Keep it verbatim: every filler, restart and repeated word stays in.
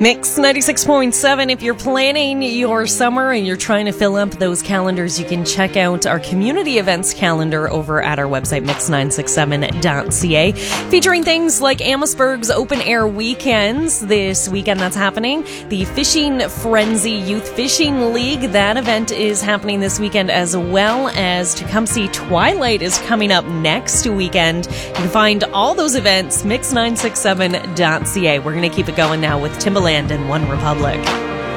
Mix ninety-six point seven. If you're planning your summer and you're trying to fill up those calendars, you can check out our community events calendar over at our website, mix nine six seven dot c a, featuring things like Amherstburg's Open Air Weekends this weekend that's happening. The Fishing Frenzy Youth Fishing League, that event is happening this weekend, as well as Tecumseh Twilight is coming up next weekend. You can find all those events, mix nine six seven dot c a. We're going to keep it going now with Timbaland and One Republic.